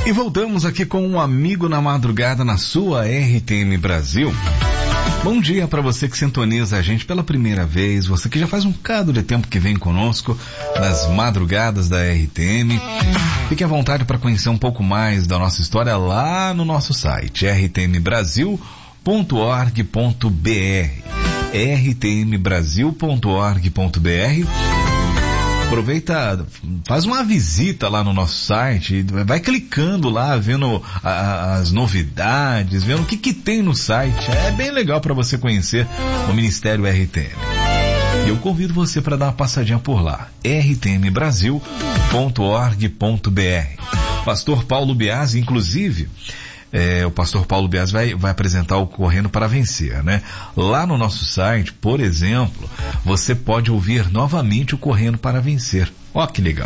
E voltamos aqui com um amigo na madrugada na sua RTM Brasil. Bom dia para você que sintoniza a gente pela primeira vez, você que já faz um bocado de tempo que vem conosco nas madrugadas da RTM. Fique à vontade para conhecer um pouco mais da nossa história lá no nosso site, rtmbrasil.org.br, rtmbrasil.org.br. Aproveita, faz uma visita lá no nosso site, vai clicando lá, vendo as novidades, vendo o que tem no site. É bem legal para você conhecer o Ministério RTM. E eu convido você para dar uma passadinha por lá, rtmbrasil.org.br. Pastor Paulo Biasi, inclusive, o pastor Paulo Biasi vai apresentar o Correndo para Vencer, né? Lá no nosso site, por exemplo, você pode ouvir novamente o Correndo para Vencer. Ó, que legal.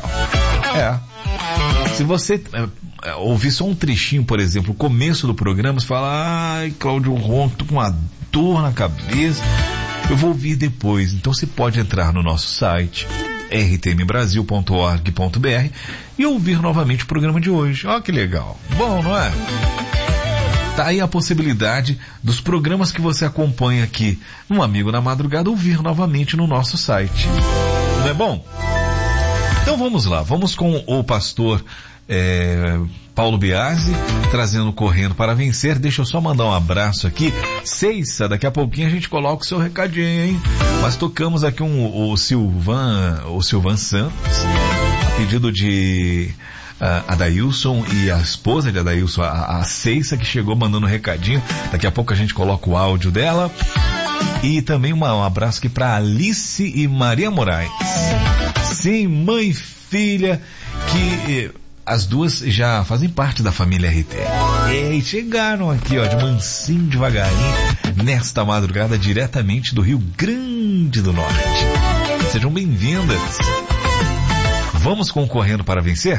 Se você ouvir só um trechinho, por exemplo, o começo do programa, você fala, ai, Cláudio Ronco, tô com uma dor na cabeça, eu vou ouvir depois. Então você pode entrar no nosso site, rtmbrasil.org.br, e ouvir novamente o programa de hoje. Ó, que legal. Bom, não é? Tá aí a possibilidade dos programas que você acompanha aqui no Amigo na Madrugada ouvir novamente no nosso site. Não é bom? Então vamos lá, vamos com o pastor Paulo Biasi, trazendo Correndo para Vencer. Deixa eu só mandar um abraço aqui. Ceissa, daqui a pouquinho a gente coloca o seu recadinho, hein? Mas tocamos aqui o Silvan Santos, a pedido de Adailson e a esposa de Adailson, a Ceissa, que chegou mandando um recadinho. Daqui a pouco a gente coloca o áudio dela. E também um abraço aqui para Alice e Maria Moraes. Sim, mãe e filha, que as duas já fazem parte da família RT. E chegaram aqui, ó, de mansinho, devagarinho, nesta madrugada, diretamente do Rio Grande do Norte. Sejam bem-vindas. Vamos com o Correndo para Vencer?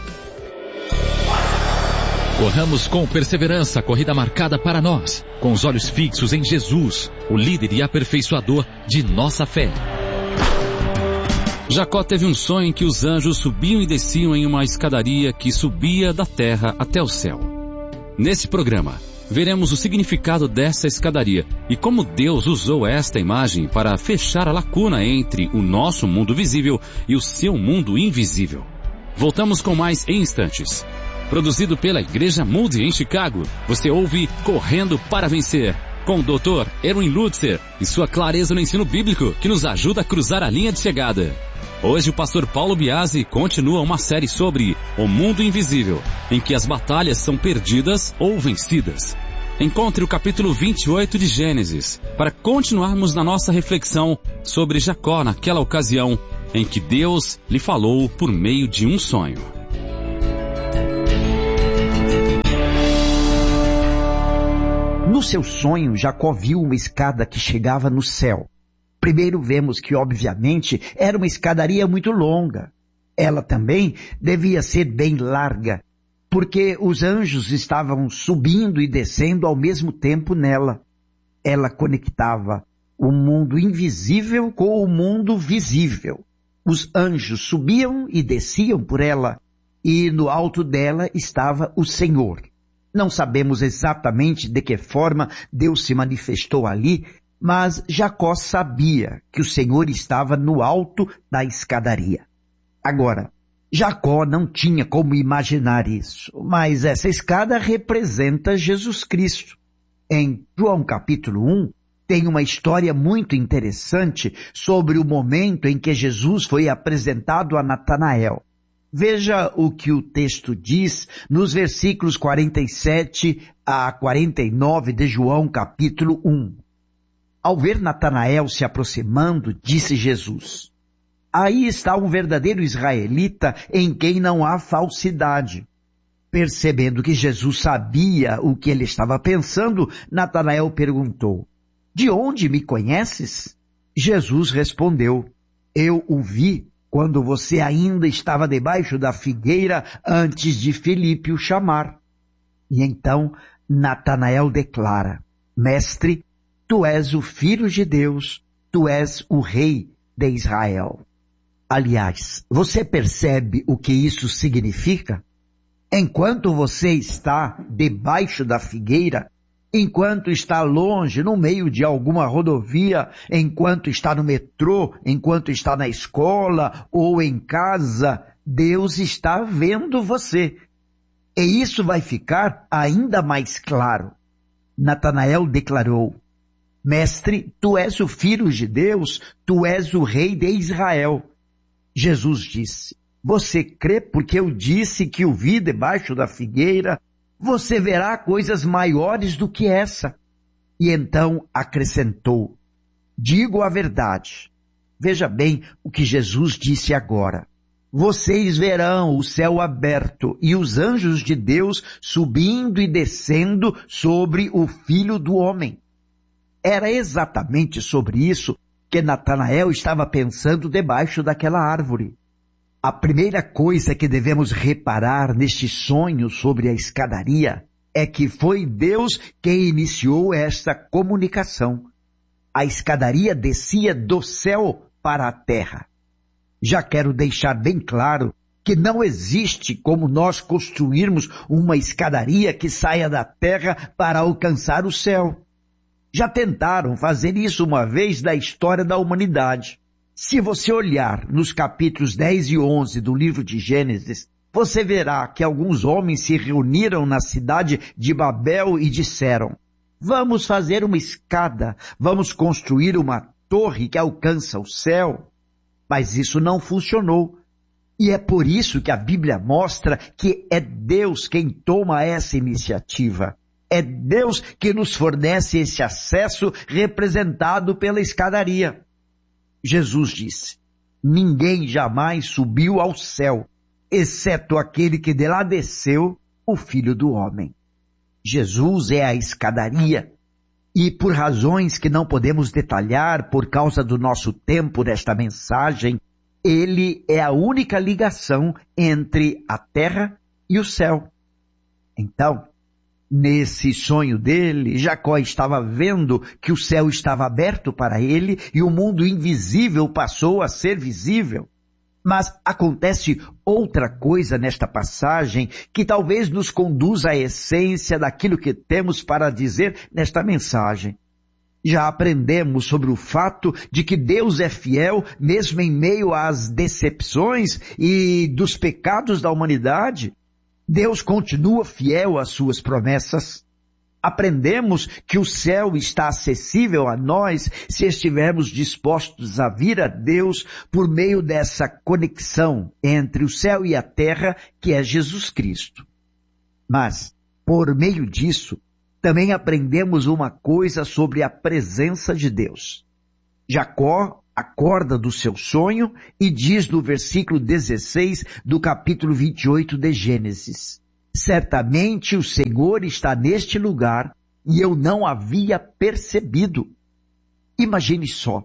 Corramos com perseverança a corrida marcada para nós, com os olhos fixos em Jesus, o líder e aperfeiçoador de nossa fé. Jacó teve um sonho em que os anjos subiam e desciam em uma escadaria que subia da terra até o céu. Nesse programa, veremos o significado dessa escadaria e como Deus usou esta imagem para fechar a lacuna entre o nosso mundo visível e o seu mundo invisível. Voltamos com mais em instantes. Produzido pela Igreja Moody em Chicago, você ouve Correndo para Vencer, com o Dr. Erwin Lutzer e sua clareza no ensino bíblico que nos ajuda a cruzar a linha de chegada. Hoje o pastor Paulo Biasi continua uma série sobre o mundo invisível, em que as batalhas são perdidas ou vencidas. Encontre o capítulo 28 de Gênesis, para continuarmos na nossa reflexão sobre Jacó naquela ocasião em que Deus lhe falou por meio de um sonho. No seu sonho, Jacó viu uma escada que chegava no céu. Primeiro vemos que, obviamente, era uma escadaria muito longa. Ela também devia ser bem larga, porque os anjos estavam subindo e descendo ao mesmo tempo nela. Ela conectava o mundo invisível com o mundo visível. Os anjos subiam e desciam por ela, e no alto dela estava o Senhor. Não sabemos exatamente de que forma Deus se manifestou ali, mas Jacó sabia que o Senhor estava no alto da escadaria. Agora, Jacó não tinha como imaginar isso, mas essa escada representa Jesus Cristo. Em João capítulo 1, tem uma história muito interessante sobre o momento em que Jesus foi apresentado a Natanael. Veja o que o texto diz nos versículos 47 a 49 de João capítulo 1. Ao ver Natanael se aproximando, disse Jesus: aí está um verdadeiro israelita em quem não há falsidade. Percebendo que Jesus sabia o que ele estava pensando, Natanael perguntou: de onde me conheces? Jesus respondeu: eu o vi quando você ainda estava debaixo da figueira antes de Filipe o chamar. E então Natanael declara: mestre, tu és o Filho de Deus, tu és o Rei de Israel. Aliás, você percebe o que isso significa? Enquanto você está debaixo da figueira, enquanto está longe, no meio de alguma rodovia, enquanto está no metrô, enquanto está na escola ou em casa, Deus está vendo você. E isso vai ficar ainda mais claro. Natanael declarou: Mestre, tu és o Filho de Deus, tu és o Rei de Israel. Jesus disse: Você crê porque eu disse que o vi debaixo da figueira? Você verá coisas maiores do que essa. E então acrescentou: Digo a verdade. Veja bem o que Jesus disse agora. Vocês verão o céu aberto e os anjos de Deus subindo e descendo sobre o Filho do Homem. Era exatamente sobre isso que Natanael estava pensando debaixo daquela árvore. A primeira coisa que devemos reparar neste sonho sobre a escadaria é que foi Deus quem iniciou esta comunicação. A escadaria descia do céu para a terra. Já quero deixar bem claro que não existe como nós construirmos uma escadaria que saia da terra para alcançar o céu. Já tentaram fazer isso uma vez na história da humanidade. Se você olhar nos capítulos 10 e 11 do livro de Gênesis, você verá que alguns homens se reuniram na cidade de Babel e disseram: Vamos fazer uma escada, vamos construir uma torre que alcança o céu. Mas isso não funcionou. E é por isso que a Bíblia mostra que é Deus quem toma essa iniciativa. É Deus que nos fornece esse acesso representado pela escadaria. Jesus disse: Ninguém jamais subiu ao céu, exceto aquele que de lá desceu, o Filho do Homem. Jesus é a escadaria. E por razões que não podemos detalhar por causa do nosso tempo desta mensagem, ele é a única ligação entre a terra e o céu. Então, nesse sonho dele, Jacó estava vendo que o céu estava aberto para ele e o mundo invisível passou a ser visível. Mas acontece outra coisa nesta passagem que talvez nos conduza à essência daquilo que temos para dizer nesta mensagem. Já aprendemos sobre o fato de que Deus é fiel mesmo em meio às decepções e dos pecados da humanidade. Deus continua fiel às suas promessas. Aprendemos que o céu está acessível a nós se estivermos dispostos a vir a Deus por meio dessa conexão entre o céu e a terra, que é Jesus Cristo. Mas, por meio disso, também aprendemos uma coisa sobre a presença de Deus. Jacó acorda do seu sonho e diz no versículo 16 do capítulo 28 de Gênesis: Certamente o Senhor está neste lugar e eu não havia percebido. Imagine só.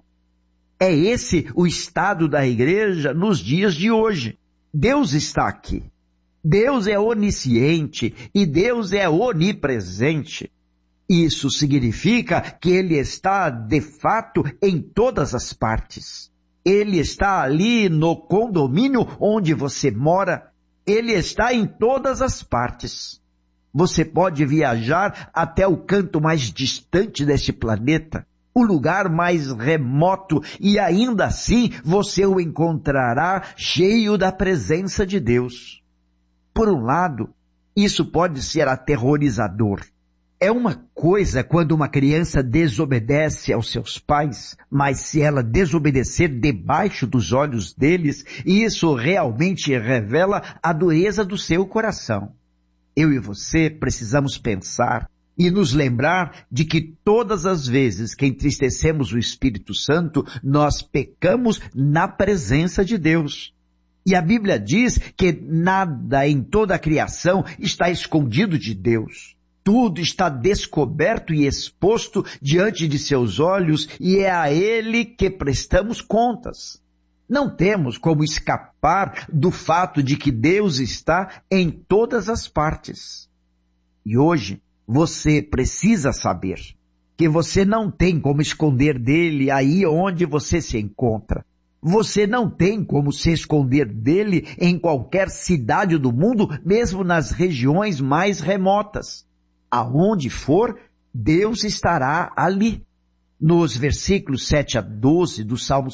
É esse o estado da igreja nos dias de hoje. Deus está aqui. Deus é onisciente e Deus é onipresente. Isso significa que Ele está, de fato, em todas as partes. Ele está ali no condomínio onde você mora. Ele está em todas as partes. Você pode viajar até o canto mais distante deste planeta, o lugar mais remoto, e ainda assim você o encontrará cheio da presença de Deus. Por um lado, isso pode ser aterrorizador. É uma coisa quando uma criança desobedece aos seus pais, mas se ela desobedecer debaixo dos olhos deles, isso realmente revela a dureza do seu coração. Eu e você precisamos pensar e nos lembrar de que todas as vezes que entristecemos o Espírito Santo, nós pecamos na presença de Deus. E a Bíblia diz que nada em toda a criação está escondido de Deus. Tudo está descoberto e exposto diante de seus olhos e é a Ele que prestamos contas. Não temos como escapar do fato de que Deus está em todas as partes. E hoje você precisa saber que você não tem como esconder dele aí onde você se encontra. Você não tem como se esconder dele em qualquer cidade do mundo, mesmo nas regiões mais remotas. Aonde for, Deus estará ali. Nos versículos 7 a 12 do Salmo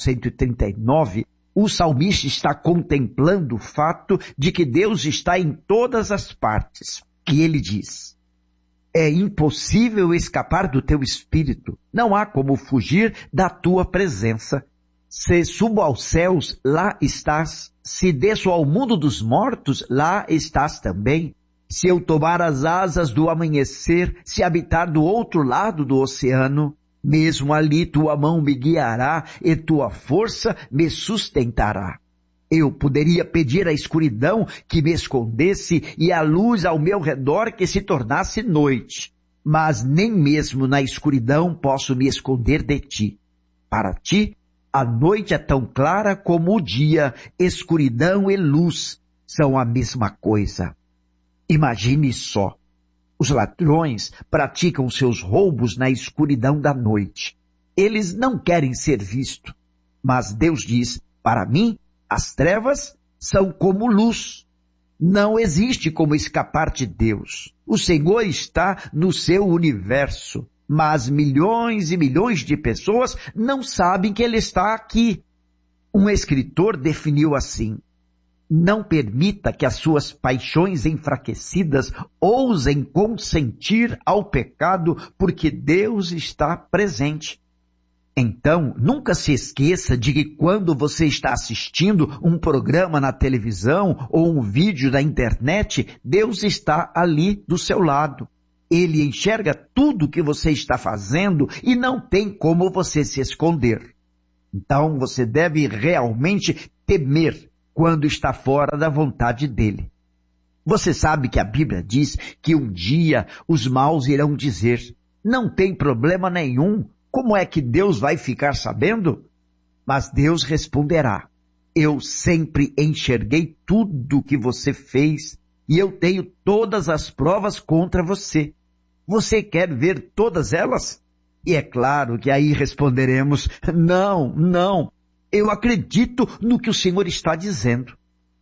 139, o salmista está contemplando o fato de que Deus está em todas as partes. E ele diz: é impossível escapar do teu espírito, não há como fugir da tua presença. Se subo aos céus, lá estás. Se desço ao mundo dos mortos, lá estás também. Se eu tomar as asas do amanhecer, se habitar do outro lado do oceano, mesmo ali tua mão me guiará e tua força me sustentará. Eu poderia pedir à escuridão que me escondesse e à luz ao meu redor que se tornasse noite. Mas nem mesmo na escuridão posso me esconder de ti. Para ti, a noite é tão clara como o dia, escuridão e luz são a mesma coisa. Imagine só, os ladrões praticam seus roubos na escuridão da noite. Eles não querem ser vistos, mas Deus diz, para mim, as trevas são como luz. Não existe como escapar de Deus. O Senhor está no seu universo. Mas milhões e milhões de pessoas não sabem que Ele está aqui. Um escritor definiu assim: não permita que as suas paixões enfraquecidas ousem consentir ao pecado, porque Deus está presente. Então, nunca se esqueça de que quando você está assistindo um programa na televisão ou um vídeo na internet, Deus está ali do seu lado. Ele enxerga tudo que você está fazendo e não tem como você se esconder. Então você deve realmente temer quando está fora da vontade dele. Você sabe que a Bíblia diz que um dia os maus irão dizer: não tem problema nenhum, como é que Deus vai ficar sabendo? Mas Deus responderá: eu sempre enxerguei tudo que você fez e eu tenho todas as provas contra você. Você quer ver todas elas? E é claro que aí responderemos: não, eu acredito no que o Senhor está dizendo.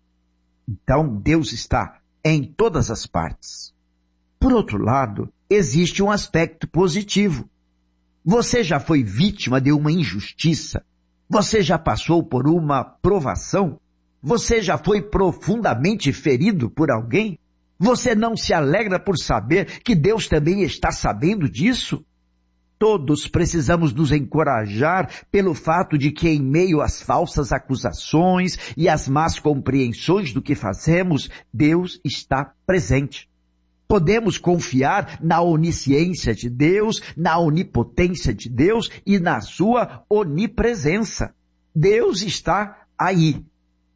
Então Deus está em todas as partes. Por outro lado, existe um aspecto positivo. Você já foi vítima de uma injustiça? Você já passou por uma provação? Você já foi profundamente ferido por alguém? Você não se alegra por saber que Deus também está sabendo disso? Todos precisamos nos encorajar pelo fato de que, em meio às falsas acusações e às más compreensões do que fazemos, Deus está presente. Podemos confiar na onisciência de Deus, na onipotência de Deus e na sua onipresença. Deus está aí.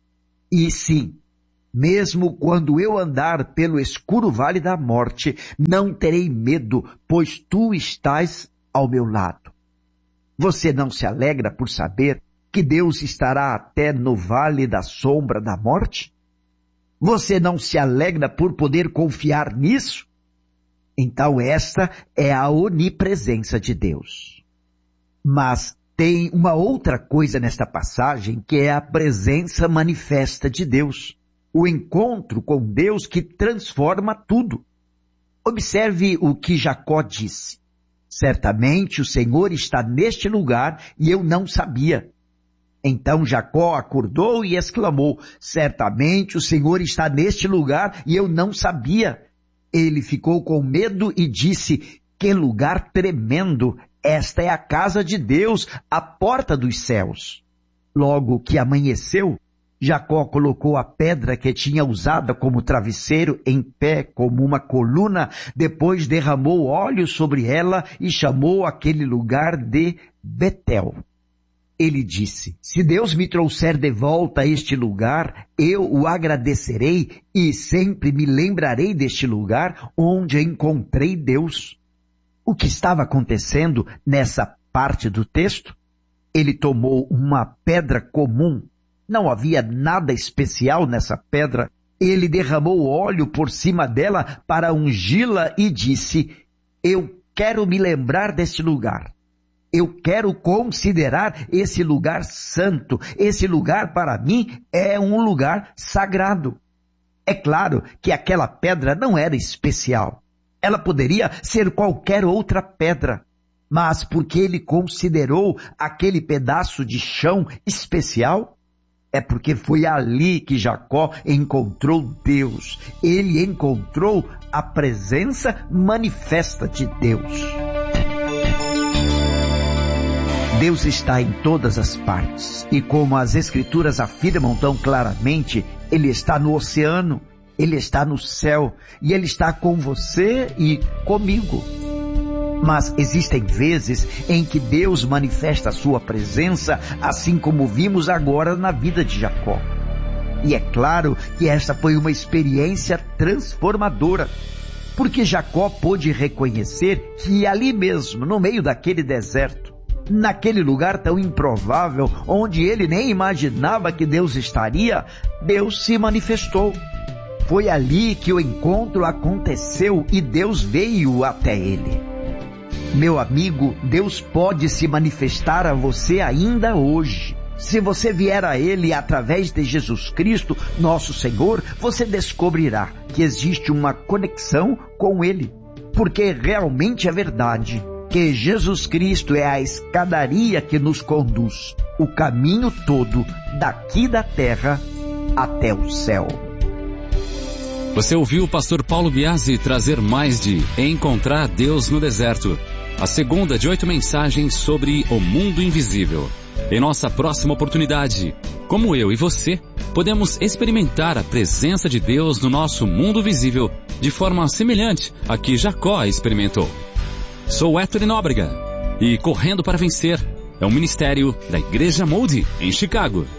E sim, mesmo quando eu andar pelo escuro vale da morte, não terei medo, pois tu estás ao meu lado. Você não se alegra por saber que Deus estará até no vale da sombra da morte? Você não se alegra por poder confiar nisso? Então esta é a onipresença de Deus. Mas tem uma outra coisa nesta passagem que é a presença manifesta de Deus. O encontro com Deus que transforma tudo. Observe o que Jacó disse. Certamente o Senhor está neste lugar e eu não sabia. Então Jacó acordou e exclamou: certamente o Senhor está neste lugar e eu não sabia. Ele ficou com medo e disse: que lugar tremendo! Esta é a casa de Deus, a porta dos céus. Logo que amanheceu, Jacó colocou a pedra que tinha usada como travesseiro em pé como uma coluna, depois derramou óleo sobre ela e chamou aquele lugar de Betel. Ele disse: se Deus me trouxer de volta a este lugar, eu o agradecerei e sempre me lembrarei deste lugar onde encontrei Deus. O que estava acontecendo nessa parte do texto? Ele tomou uma pedra comum. Não havia nada especial nessa pedra. Ele derramou óleo por cima dela para ungi-la e disse: eu quero me lembrar deste lugar. eu quero considerar esse lugar santo. Esse lugar para mim é um lugar sagrado. É claro que aquela pedra não era especial. Ela poderia ser qualquer outra pedra. Mas porque ele considerou aquele pedaço de chão especial, é porque foi ali que Jacó encontrou Deus. Ele encontrou a presença manifesta de Deus. Deus está em todas as partes. E como as Escrituras afirmam tão claramente, Ele está no oceano, Ele está no céu, e Ele está com você e comigo. Mas existem vezes em que Deus manifesta a sua presença, assim como vimos agora na vida de Jacó. E é claro que esta foi uma experiência transformadora, porque Jacó pôde reconhecer que ali mesmo, no meio daquele deserto, naquele lugar tão improvável, onde ele nem imaginava que Deus estaria, Deus se manifestou. Foi ali que o encontro aconteceu e Deus veio até ele. Meu amigo, Deus pode se manifestar a você ainda hoje. Se você vier a Ele através de Jesus Cristo, nosso Senhor, você descobrirá que existe uma conexão com Ele. Porque realmente é verdade que Jesus Cristo é a escadaria que nos conduz, o caminho todo daqui da terra até o céu. Você ouviu o pastor Paulo Biasi trazer mais de Encontrar Deus no Deserto, a segunda de 8 mensagens sobre o mundo invisível. Em nossa próxima oportunidade, como eu e você, podemos experimentar a presença de Deus no nosso mundo visível de forma semelhante a que Jacó experimentou. Sou Héctor Nóbrega e Correndo para Vencer é um ministério da Igreja Moody em Chicago.